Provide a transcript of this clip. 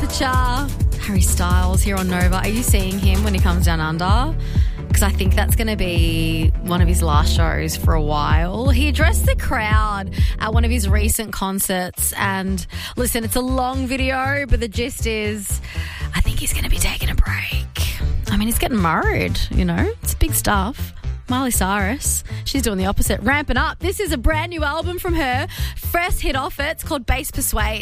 Temperature. Harry Styles here on Nova. Are you seeing him when he comes down under? Because I think that's going to be one of his last shows for a while. He addressed the crowd at one of his recent concerts. And listen, it's a long video, but the gist is I think he's going to be taking a break. I mean, he's getting married, you know. It's big stuff. Miley Cyrus, she's doing the opposite, ramping up. This is a brand new album from her. First hit off it. It's called Bass Persuade.